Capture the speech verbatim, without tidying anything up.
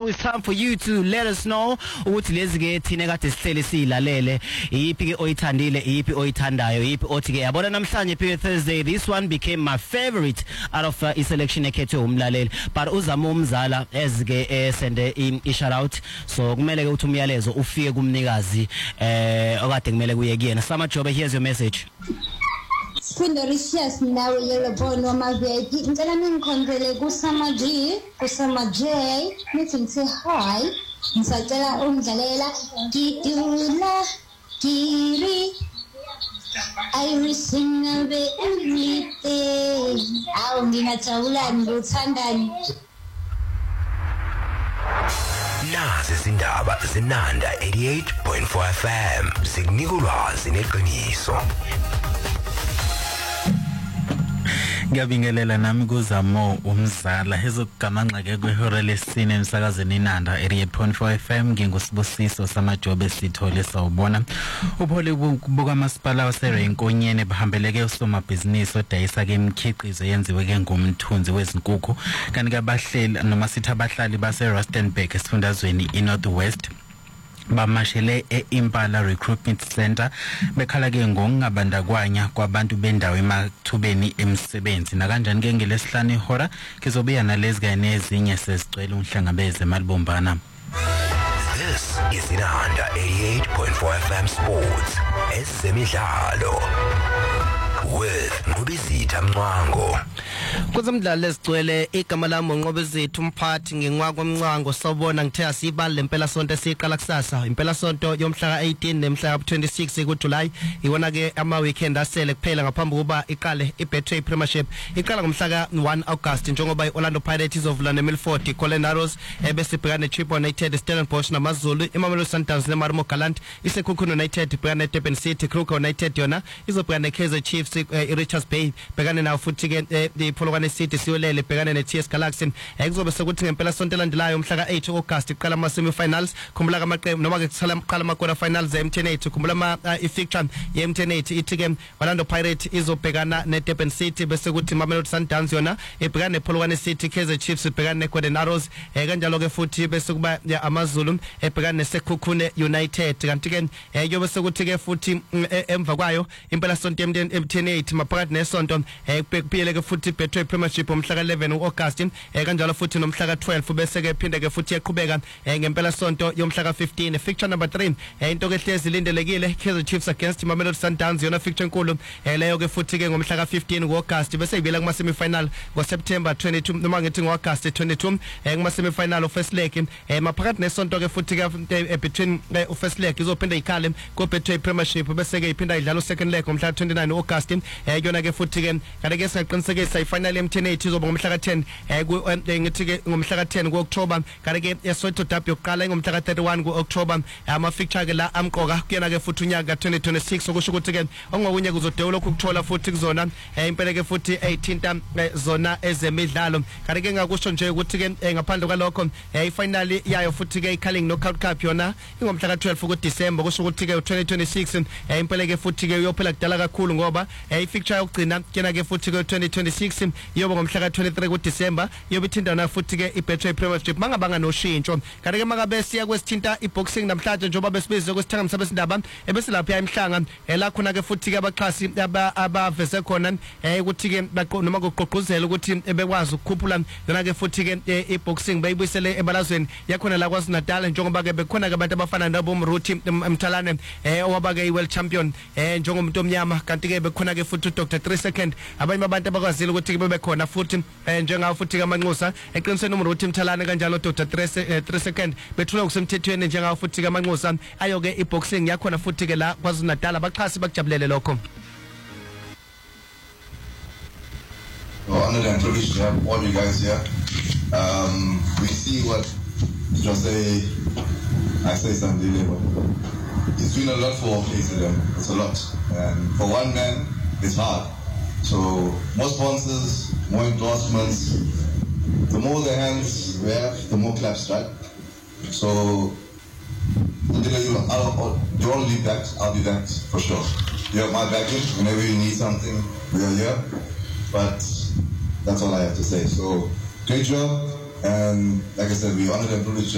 it's time for you to let us know ukuthi lezi ke thina kade sihlele silalele yipi ke oyithandile yipi oyithandayo yipi othi ke yabona namhlanje P Thursday. This one became my favorite out of uh, selection ekhethwe umlaleli, but uzama umzala ezike esende i shout out, so kumele ke uthi umyalezo ufike kumnikazi eh okade kumele kuye kuyena. Samajobe, here's your message. Squindericious nawe yellow boy no maveki ngicela ningikhonzele kusama G kusama J nithi ngise hi ngisacela umdlalela Gidula Giri Iris ngabe ulite awu ngingajabula ngothandani. Nazi izindaba zinanda eighty-eight point four F M sikunika ulwazi neqiniso. Ngiyabingelela nami kuZamo umzala ezokugamanxa ke kwehora lesine emsakazweni inanda eighty-eight point four F M. Ngingusibusiso Samajobe sithole sawubona uphole kubuka masipala waseRenkonyene bahambeleke usomabhizinisi odayisa ke imikhiqizo yenziwe ke ngomthunzi wezinkukhu kanti kabahleli noma sithi abahlali baseRustenburg esifundazweni iNorth West bamashele eImpala Recruitment Center bekhala ke ngokungabandakwanya kwabantu bendawo emathubeni emsebenzi na kanjani ke ngelesihlanu ihora kizobuya nalezi kanye nezinye sesicela umhlangabeze malibombana. This is Inanda eighty-eight point four F M Sports esemidlalo with Ngubizitha Mncwango. Kuzimdlalo ezigcwele igama lami Ngqobezithu umphathi nginqwakwa Mncwango. Sawubona ngithe asibali lempela sonto esiqala kusasa impela sonto yomhla ka eighteen nemhla ka twenty-six ku July iwona ke ama weekend asele kuphela ngaphambi kuba iqale iBetway Premiership iqala ngomhla ka one August njengoba iOrlando Pirates izovula neMilford Colenaros ebese ibhekana neChippa United Stellenbosch namaZulu iMamelodi Sundowns neMarimo Gallant iseKhukhune United ibhekana neDurban City Kruger United yona izobhekana neKaizer Chiefs iRichards Bay bhekana nawo futhi ke iPolokwane City siwelele bhekana neT S Galaxy ekuzobe sekuthi ngempela sonto elandelayo umhla ka eight August iqala ama semi-finals khumbula amaqembu noma ke siqala ama quarter finals e-M ten eight khumbula ama i-fixture ye-M ten eight ithi ke Orlando Pirates izobhekana neDurban City bese kuthi Mamelodi Sundowns yona ibhekana nePolokwane City Kaizer Chiefs ibhekana neGolden Arrows kanjalo ke futhi bese kuba amaZulu ebhekana neSeKhukhune United kanti ke yobe sekuthi ke futhi emva kwayo impela sonto ye-M ten eight maphakathi nesonto ekuphile ke futhi Betway Premiership umhla ka eleven August kanjalo futhi nomhla ka twelve bese ke phinde ke futhi yaqhubeka ngempela sonto yomhla ka fifteen fixture number three into ke hlezi lindelekile Kaizer Chiefs against Mamelodi Sundowns yona fixture enkulu leyo ke futhi ke ngomhla ka fifteen August bese ibela kuma semi final ngo September twenty-two noma ngithi ngo August twenty-two kuma semi final of first leg maphakathi nesonto ke futhi ke between first leg izophinda ikhale ko Betway Premiership bese ke iphinda idlala second leg ngomhla ka twenty-nine August yona ke futhi ke kanti ke singaqinisekisa ifinal M ten eight izoba ngomhla ka ten ngithi ke ngomhla ka ten ku October kanti ke yeSoweto Derby yokuqala ngomhla ka thirty-one ku October ama fixture ke la amqoka kuyena ke futhi unyaka twenty twenty-six okusho ukuthi ke ongokunye kuzodewa lokhu ukuthola futhi kuzona impela ke futhi eighteen zona ezemidlalo kanti ke ngakusho nje ukuthi ke ngaphandle kwalokho ifinal yayo futhi ke iCarling Knockout Cup yona ingomhla ka twelve ku December kusho ukuthi ke twenty twenty-six impela ke futhi ke uyophela kudala kakhulu ngoba ifixture yokugcina kena ke futhi ke twenty twenty-six yoba ngomhla ka twenty-three ku December yobe ithindana futhi ke iBetway Premiership mangabanga noshintsho kanti ke makabe siya kwesithinta iboxing namhlanje njengoba besibize kwesithanga sabesindaba ebese lapha emhlanga ela khona ke futhi ke abaxhasi abaveze khona ukuthi ke noma ngoqoqozela ukuthi bekwazi ukukhuphula yona ke futhi ke iboxing bayibuyisele ebalazweni yakhona la kwaZulu Natal njengoba ke bekhona ke abantu abafana nabo Mruthi Mthalane owaba ke iworld champion njengomuntu omnyama kanti ke bekhona ke futhi uDr three second abanye abantu abakwazile ukuthi bebe khona futhi njengawo futhi kaManxusa eqinisweni uMruthi Mthalane kanjalo uDr three second bethula kusemthethweni njengawo futhi kaManxusa ayo ke iboxing yakhona futhi ke la kwaZulu Natal abaxhasi bakujabulele lokho. Well, honored and privileged to have all you guys here. Um, we see what Jose, I say something, he's doing a lot for K Z M. It's a lot. And for one man, it's hard. So more sponsors, more endorsements. The more the hands we have, the more claps, right? So you, I'll, you all leave that, I'll be that for sure. You have my backing. Whenever you need something, we are here. But that's all I have to say. So great job. And like I said, we honored and privileged